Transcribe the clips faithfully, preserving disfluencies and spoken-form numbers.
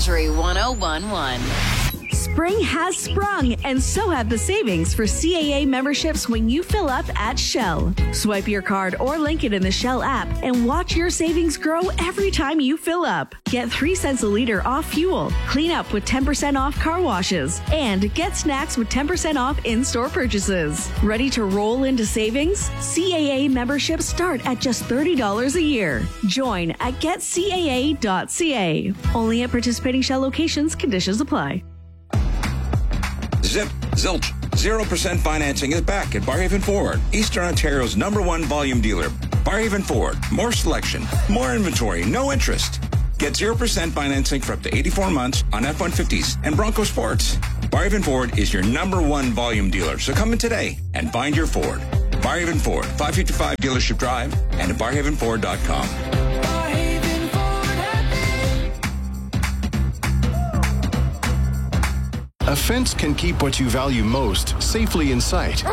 Country one oh one one. Spring has sprung, and so have the savings for C A A memberships when you fill up at Shell. Swipe your card or link it in the Shell app and watch your savings grow every time you fill up. Get three cents a liter off fuel, clean up with ten percent off car washes, and get snacks with ten percent off in-store purchases. Ready to roll into savings? C A A memberships start at just thirty dollars a year. Join at get c a a dot c a. Only at participating Shell locations. Conditions apply. Zip, zilch, zero percent financing is back at Barrhaven Ford, Eastern Ontario's number one volume dealer. Barrhaven Ford, more selection, more inventory, no interest. Get zero percent financing for up to eighty-four months on F one fifties and Bronco Sports. Barrhaven Ford is your number one volume dealer, so come in today and find your Ford. Barrhaven Ford, five fifty-five Dealership Drive and at barrhaven ford dot com. A fence can keep what you value most safely in sight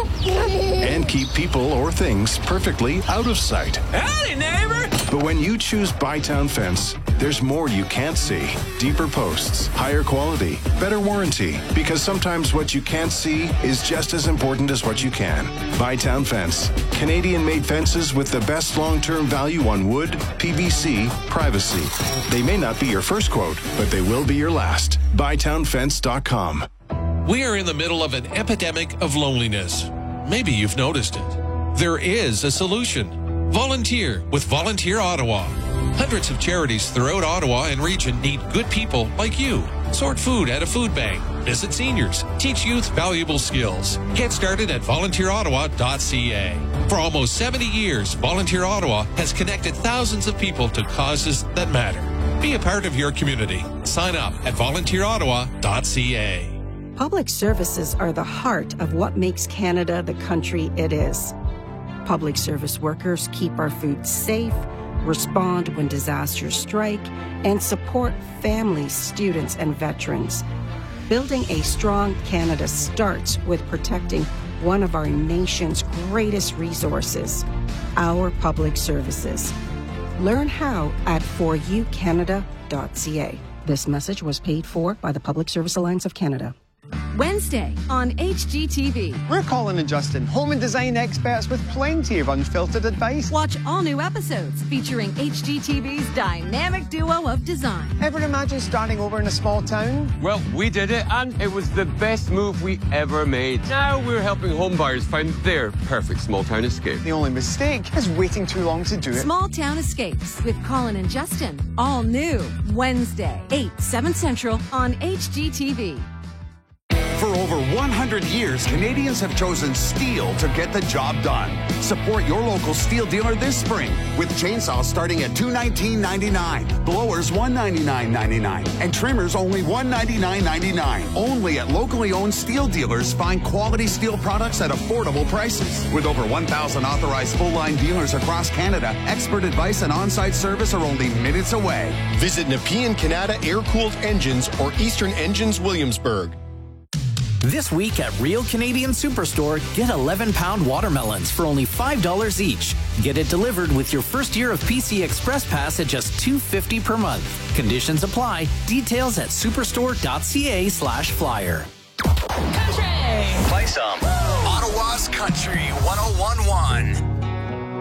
and keep people or things perfectly out of sight. Howdy, neighbor! But when you choose Bytown Fence, there's more you can't see. Deeper posts, higher quality, better warranty. Because sometimes what you can't see is just as important as what you can. Bytown Fence. Canadian-made fences with the best long-term value on wood, P V C, privacy. They may not be your first quote, but they will be your last. bytown fence dot com. We are in the middle of an epidemic of loneliness. Maybe you've noticed it. There is a solution. Volunteer with Volunteer Ottawa. Hundreds of charities throughout Ottawa and region need good people like you. Sort food at a food bank. Visit seniors. Teach youth valuable skills. Get started at volunteer ottawa dot c a. For almost seventy years, Volunteer Ottawa has connected thousands of people to causes that matter. Be a part of your community. Sign up at volunteer ottawa dot c a. Public services are the heart of what makes Canada the country it is. Public service workers keep our food safe, respond when disasters strike, and support families, students, and veterans. Building a strong Canada starts with protecting one of our nation's greatest resources, our public services. Learn how at for you canada dot c a. This message was paid for by the Public Service Alliance of Canada. Wednesday on H G T V. We're Colin and Justin, home and design experts with plenty of unfiltered advice. Watch all new episodes featuring H G T V's dynamic duo of design. Ever imagine starting over in a small town? Well, we did it, and it was the best move we ever made. Now we're helping home buyers find their perfect small town escape. The only mistake is waiting too long to do it. Small Town Escapes with Colin and Justin. All new Wednesday, eight, seven Central on H G T V. For over one hundred years, Canadians have chosen steel to get the job done. Support your local steel dealer this spring with chainsaws starting at two hundred nineteen dollars and ninety-nine cents, blowers one hundred ninety-nine dollars and ninety-nine cents, and trimmers only one hundred ninety-nine dollars and ninety-nine cents. Only at locally owned steel dealers. Find quality steel products at affordable prices. With over one thousand authorized full-line dealers across Canada, expert advice and on-site service are only minutes away. Visit Nepean Canada Air-Cooled Engines or Eastern Engines Williamsburg. This week at Real Canadian Superstore, get eleven pound watermelons for only five dollars each. Get it delivered with your first year of P C Express Pass at just two dollars and fifty cents per month. Conditions apply. Details at superstore dot c a slash flyer. Country! Play some. Ottawa's Country one oh one one.